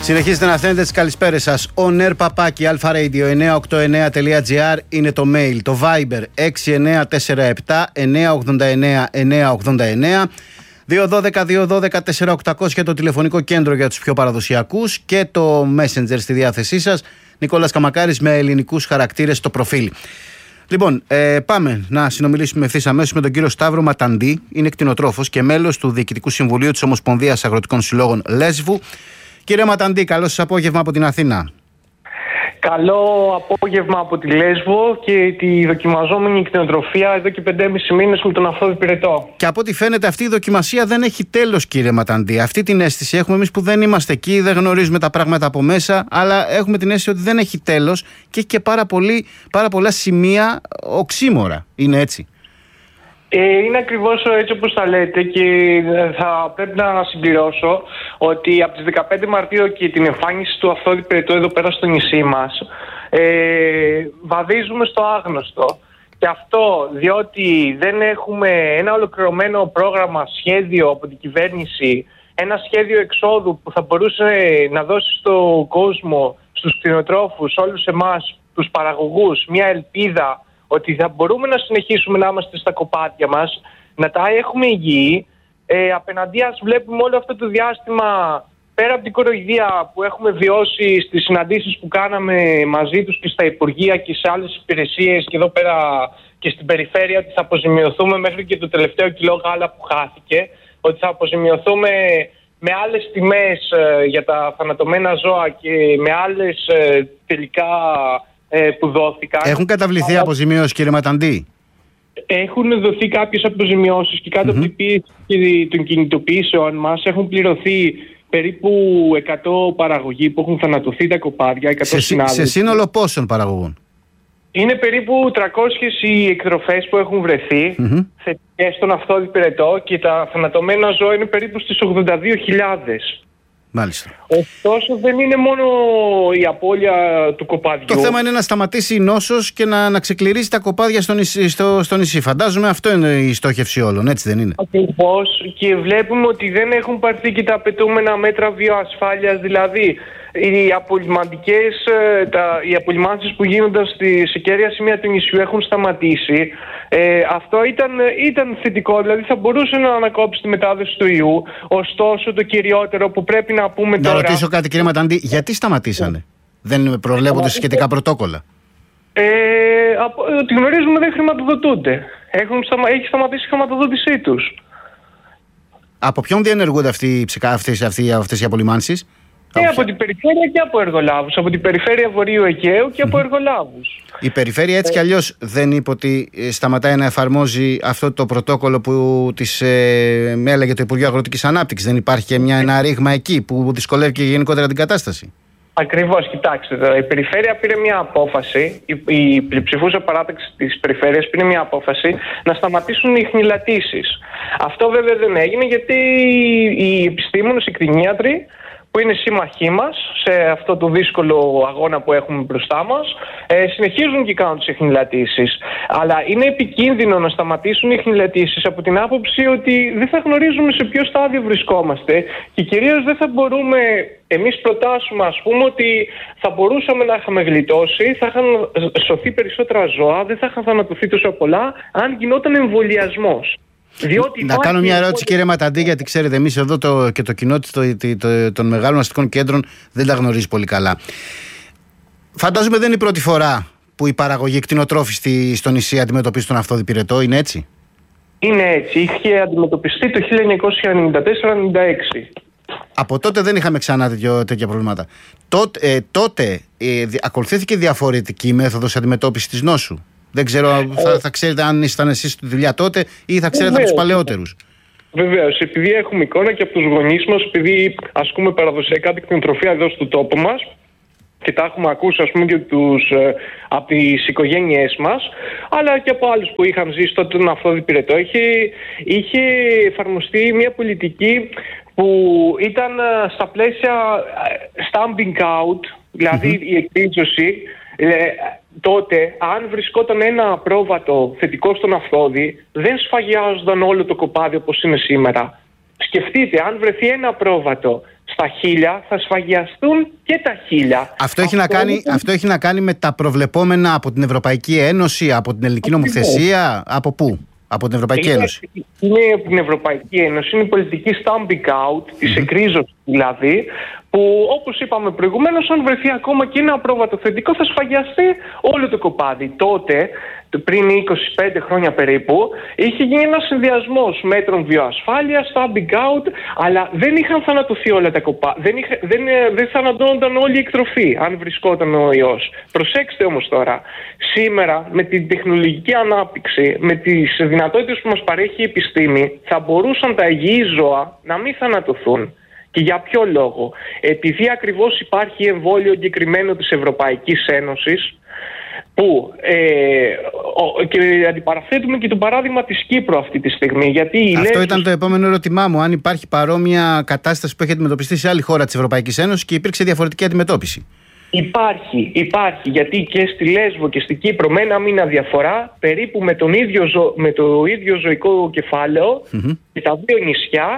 Συνεχίζετε να στέλνετε τις καλησπέρες σας. onr@alpharadio989.gr είναι το mail. Το Viber 6947 989 989. 212-212-4800 για το τηλεφωνικό κέντρο για τους πιο παραδοσιακούς και το Messenger στη διάθεσή σας. Νικόλας Καμακάρης με ελληνικούς χαρακτήρες στο προφίλ. Λοιπόν, πάμε να συνομιλήσουμε ευθύς αμέσως με τον κύριο Σταύρο Ματαντή. Είναι κτηνοτρόφος και μέλος του Διοικητικού Συμβουλίου της Ομοσπονδίας Αγροτικών Συλλόγων Λέσβου. Κύριε Ματαντή, καλό σας απόγευμα από την Αθήνα. Καλό απόγευμα από τη Λέσβο και τη δοκιμαζόμενη κτηνοτροφία εδώ και 5,5 μήνες με τον Αυθόδη Πυρετό. Και από ό,τι φαίνεται αυτή η δοκιμασία δεν έχει τέλος, κύριε Ματαντή. Αυτή την αίσθηση έχουμε εμείς που δεν είμαστε εκεί, δεν γνωρίζουμε τα πράγματα από μέσα, αλλά έχουμε την αίσθηση ότι δεν έχει τέλος και έχει και πάρα πολλά σημεία οξύμορα. Είναι έτσι? Είναι ακριβώς έτσι όπως τα λέτε και θα πρέπει να συμπληρώσω ότι από τις 15 Μαρτίου και την εμφάνιση του Αυθόδη Πυρετό εδώ πέρα στο νησί μας βαδίζουμε στο άγνωστο. Και αυτό διότι δεν έχουμε ένα ολοκληρωμένο πρόγραμμα, σχέδιο από την κυβέρνηση, ένα σχέδιο εξόδου που θα μπορούσε να δώσει στον κόσμο, στους κτηνοτρόφους, όλους εμάς, τους παραγωγούς, μια ελπίδα ότι θα μπορούμε να συνεχίσουμε να είμαστε στα κοπάδια μας, να τα έχουμε υγιή. Απέναντίας βλέπουμε όλο αυτό το διάστημα, πέρα από την κοροϊδία που έχουμε βιώσει στις συναντήσεις που κάναμε μαζί τους και στα Υπουργεία και σε άλλες υπηρεσίες και εδώ πέρα και στην περιφέρεια, ότι θα αποζημιωθούμε μέχρι και το τελευταίο κιλό γάλα που χάθηκε, ότι θα αποζημιωθούμε με άλλες τιμές για τα θανατωμένα ζώα και με άλλες τελικά που δόθηκαν. Έχουν καταβληθεί αποζημιώσεις, κύριε Ματαντή? Έχουν δοθεί κάποιες αποζημιώσεις και κάτω από την πίεση των κινητοποιήσεων μας έχουν πληρωθεί περίπου 100 παραγωγοί που έχουν θανατωθεί τα κοπάδια, 100 συνάδελφοι. Σε σύνολο πόσων παραγωγών? Είναι περίπου 300 οι εκτροφές που έχουν βρεθεί θετικές στον Αυθόδη Πυρετό και τα θανατωμένα ζώα είναι περίπου στις 82.000. Μάλιστα. Ωστόσο δεν είναι μόνο η απώλεια του κοπαδιού. Το θέμα είναι να σταματήσει η νόσος και να ξεκληρίσει τα κοπάδια στο νησί. Φαντάζομαι αυτό είναι η στόχευση όλων, έτσι δεν είναι? Ακριβώς, και βλέπουμε ότι δεν έχουν πάρθει και τα απαιτούμενα μέτρα βιοασφάλειας, δηλαδή οι απολυμάνσεις που γίνονταν σε κέρια σημεία του νησιού έχουν σταματήσει. Αυτό ήταν θετικό, δηλαδή θα μπορούσε να ανακόψει τη μετάδοση του ιού. Ωστόσο το κυριότερο που πρέπει να πούμε τώρα... Να ρωτήσω κάτι, κύριε Ματαντή, γιατί σταματήσανε? Δεν προβλέπονται σχετικά πρωτόκολλα? Ότι γνωρίζουμε δεν χρηματοδοτούνται. Έχει σταματήσει η χρηματοδότησή τους. Από ποιον διενεργούνται αυτές οι απολυμάνσεις? Από την περιφέρεια και από εργολάβους. Από την περιφέρεια Βορείου Αιγαίου και από εργολάβους. Η περιφέρεια έτσι κι αλλιώς δεν είπε ότι σταματάει να εφαρμόζει αυτό το πρωτόκολλο που της έλεγε το Υπουργείο Αγροτικής Ανάπτυξης? Δεν υπάρχει και ένα ρήγμα εκεί που δυσκολεύει και γενικότερα την κατάσταση? Ακριβώς, κοιτάξτε τώρα. Η περιφέρεια πήρε μια απόφαση, η πλειοψηφούσα παράταξη της περιφέρειας πήρε μια απόφαση να σταματήσουν οι χνηλατήσεις. Αυτό βέβαια δεν έγινε γιατί οι επιστήμονες, οι κτηνίατροι, που είναι σύμμαχοί μας σε αυτό το δύσκολο αγώνα που έχουμε μπροστά μας, συνεχίζουν και κάνουν τις εχνηλατήσεις. Αλλά είναι επικίνδυνο να σταματήσουν οι εχνηλατήσεις από την άποψη ότι δεν θα γνωρίζουμε σε ποιο στάδιο βρισκόμαστε και κυρίως δεν θα μπορούμε, εμείς προτάσουμε ας πούμε ότι θα μπορούσαμε να είχαμε γλιτώσει, θα είχαν σωθεί περισσότερα ζώα, δεν θα είχαν θανατωθεί τόσο πολλά αν γινόταν εμβολιασμός. Να κάνω μια ερώτηση, κύριε Ματαντή, γιατί ξέρετε, εμείς εδώ και το κοινό των μεγάλων αστικών κέντρων δεν τα γνωρίζει πολύ καλά. Φαντάζομαι δεν είναι η πρώτη φορά που η παραγωγή κτηνοτρόφοι στο νησί αντιμετωπίζει τον Αυθόδη Πυρετό, είναι έτσι? Είναι έτσι. Είχε αντιμετωπιστεί το 1994-96. Από τότε δεν είχαμε ξανά τέτοια προβλήματα. Τότε ακολουθήθηκε διαφορετική μέθοδος αντιμετώπισης της νόσου? Δεν ξέρω, θα ξέρετε αν ήσταν εσείς στη δουλειά τότε ή θα ξέρετε από τους παλαιότερους. Βεβαίως, επειδή έχουμε εικόνα και από τους γονείς μας, επειδή ασκούμε παραδοσιακά την κτηνοτροφία εδώ στο τόπο μας και τα έχουμε ακούσει ας πούμε και από τις οικογένειές μας, αλλά και από άλλους που είχαν ζήσει τότε τον Αυθόδη Πυρετό, είχε εφαρμοστεί μια πολιτική που ήταν στα πλαίσια stamping out, δηλαδή η εκδήλωση. Τότε, αν βρισκόταν ένα πρόβατο θετικό στον Αυθόδη, δεν σφαγιάζονταν όλο το κοπάδι όπως είναι σήμερα. Σκεφτείτε, αν βρεθεί ένα πρόβατο στα χείλια, θα σφαγιαστούν και τα χείλια. Αυτό έχει να κάνει με τα προβλεπόμενα από την Ευρωπαϊκή Ένωση, από την ελληνική νομοθεσία, από πού? Από την Ευρωπαϊκή Ένωση. Είναι από την Ευρωπαϊκή Ένωση, είναι η πολιτική stamping out, της εκρίζωσης δηλαδή, που όπως είπαμε προηγουμένως, αν βρεθεί ακόμα και ένα απρόβατο θετικό, θα σφαγιαστεί όλο το κοπάδι. Τότε, πριν 25 χρόνια περίπου, είχε γίνει ένας συνδυασμός μέτρων βιοασφάλειας, stamping out, αλλά δεν είχαν θανατωθεί όλα τα κοπάδια. Δεν θανατώνονταν όλη η εκτροφή, αν βρισκόταν ο ιός. Προσέξτε όμως τώρα, σήμερα με την τεχνολογική ανάπτυξη, με τις δυνατότητες που μας παρέχει η επιστήμη, θα μπορούσαν τα υγιή ζώα να μην θανατωθούν. Και για ποιο λόγο? Επειδή ακριβώς υπάρχει εμβόλιο εγκεκριμένο της Ευρωπαϊκής Ένωσης, που και αντιπαραθέτουμε και το παράδειγμα της Κύπρου αυτή τη στιγμή. Γιατί αυτό ήταν το επόμενο ερώτημά μου. Αν υπάρχει παρόμοια κατάσταση που έχει αντιμετωπιστεί σε άλλη χώρα της Ευρωπαϊκής Ένωσης και υπήρξε διαφορετική αντιμετώπιση. Υπάρχει, γιατί και στη Λέσβο και στην Κύπρο με ένα μήνα διαφορά, περίπου με το ίδιο ζωικό κεφάλαιο και τα δύο νησιά,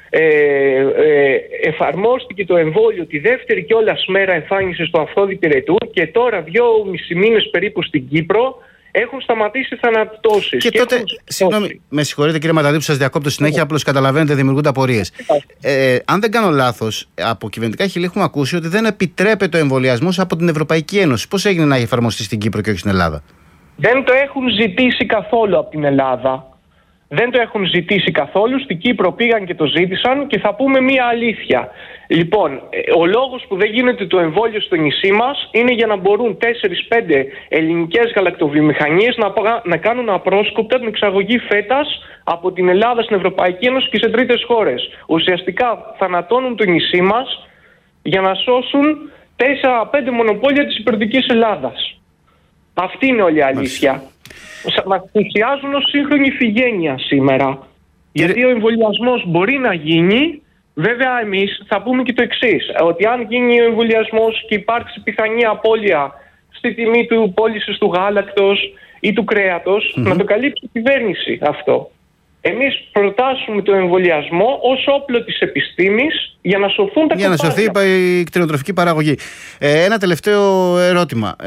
εφαρμόστηκε το εμβόλιο τη δεύτερη κιόλας μέρα εμφάνισης του Αφρόδη Πυρετού, και τώρα 2,5 μήνες περίπου στην Κύπρο έχουν σταματήσει θανατώσεις. Και τότε, συγγνώμη, με συγχωρείτε κύριε Ματαντή που σας διακόπτω συνέχεια, απλώς καταλαβαίνετε, δημιουργούνται απορίες. Αν δεν κάνω λάθος, από κυβερνητικά χείλη έχουμε ακούσει ότι δεν επιτρέπεται ο εμβολιασμός από την Ευρωπαϊκή Ένωση. Πώς έγινε να έχει εφαρμοστεί στην Κύπρο και όχι στην Ελλάδα? Δεν το έχουν ζητήσει καθόλου από την Ελλάδα. Δεν το έχουν ζητήσει καθόλου. Στην Κύπρο πήγαν και το ζήτησαν, και θα πούμε μία αλήθεια. Λοιπόν, ο λόγος που δεν γίνεται το εμβόλιο στο νησί μας είναι για να μπορούν 4-5 ελληνικές γαλακτοβιομηχανίες να κάνουν απρόσκοπτα την εξαγωγή φέτας από την Ελλάδα στην Ευρωπαϊκή Ένωση και σε τρίτες χώρες. Ουσιαστικά θανατώνουν το νησί μας για να σώσουν 4-5 μονοπόλια της υπηρετικής Ελλάδας. Αυτή είναι όλη η αλήθεια. Μας πλησιάζουν ως σύγχρονη ηθιγένεια σήμερα. Γιατί ο εμβολιασμός μπορεί να γίνει. Βέβαια, εμείς θα πούμε και το εξής, ότι αν γίνει ο εμβολιασμός και υπάρξει πιθανή απώλεια στη τιμή του πώλησης του γάλακτος ή του κρέατος, να το καλύψει η κυβέρνηση αυτό. Εμείς προτάσουμε το εμβολιασμό ως όπλο της επιστήμης για να σωθούν τα κοπάδια. Για να σωθεί η κτηνοτροφική παραγωγή. Ένα τελευταίο ερώτημα.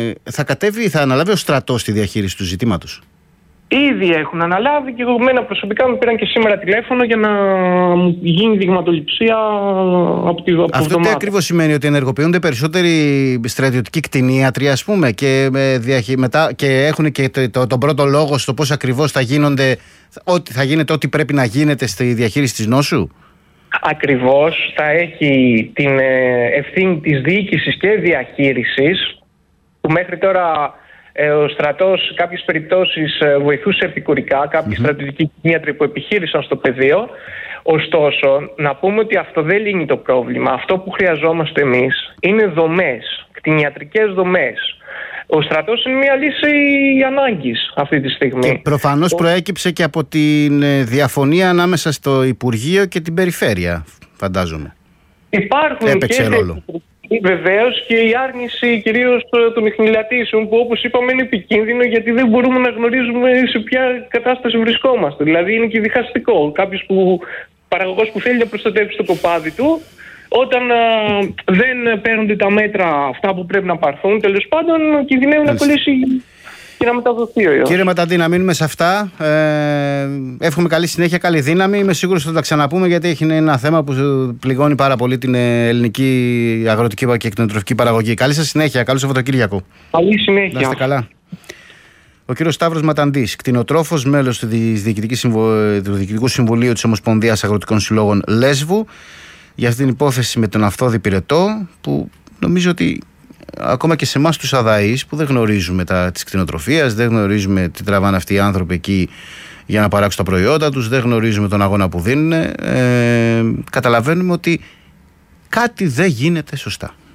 Θα αναλάβει ο στρατός τη διαχείριση του ζητήματος? Ήδη έχουν αναλάβει, και εγώ προσωπικά μου πήραν και σήμερα τηλέφωνο για να γίνει δειγματοληψία από τη εβδομάδα. Αυτό τι ακριβώς σημαίνει? Ότι ενεργοποιούνται περισσότεροι στρατιωτικοί κτηνίατροι, ας πούμε, και έχουν και τον πρώτο λόγο στο πώς ακριβώς θα γίνεται ό,τι πρέπει να γίνεται στη διαχείριση της νόσου? Ακριβώς, θα έχει την ευθύνη της διοίκησης και διαχείρισης, που μέχρι τώρα ο στρατός σε κάποιες περιπτώσεις βοηθούσε επικουρικά, κάποιοι στρατιωτικοί κτηνίατροι που επιχείρησαν στο πεδίο. Ωστόσο, να πούμε ότι αυτό δεν λύνει το πρόβλημα. Αυτό που χρειαζόμαστε εμείς είναι δομές, κτηνιατρικές δομές. Ο στρατός είναι μια λύση ανάγκης αυτή τη στιγμή. Και προφανώς προέκυψε και από τη διαφωνία ανάμεσα στο Υπουργείο και την Περιφέρεια, φαντάζομαι. Υπάρχουν βεβαίως και η άρνηση κυρίως των ιχνηλατήσεων, που όπως είπαμε είναι επικίνδυνο, γιατί δεν μπορούμε να γνωρίζουμε σε ποια κατάσταση βρισκόμαστε. Δηλαδή είναι και διχαστικό. Κάποιος παραγωγός που θέλει να προστατεύσει το κοπάδι του, όταν δεν παίρνονται τα μέτρα αυτά που πρέπει να πάρθουν, τέλος πάντων κινδυνεύει να κολλήσει και να μεταδοθεί ο ιός. Κύριε Ματαντή, να μείνουμε σε αυτά. Εύχομαι καλή συνέχεια, καλή δύναμη. Είμαι σίγουρος ότι θα τα ξαναπούμε, γιατί έχει ένα θέμα που πληγώνει πάρα πολύ την ελληνική αγροτική και κτηνοτροφική παραγωγή. Καλή σας συνέχεια, καλό Σαββατοκύριακο. Καλή συνέχεια. Να είστε καλά. Ο κύριος Σταύρος Ματαντής, κτηνοτρόφος, μέλος του Διοικητικού Συμβουλίου της Ομοσπονδίας Αγροτικών Συλλόγων Λέσβου, για αυτή την υπόθεση με τον Αφρόδη Πυρετό, που νομίζω ότι ακόμα και σε εμάς τους αδαείς που δεν γνωρίζουμε της κτηνοτροφίας, δεν γνωρίζουμε τι τραβάνε αυτοί οι άνθρωποι εκεί για να παράξουν τα προϊόντα τους, δεν γνωρίζουμε τον αγώνα που δίνουν, καταλαβαίνουμε ότι κάτι δεν γίνεται σωστά.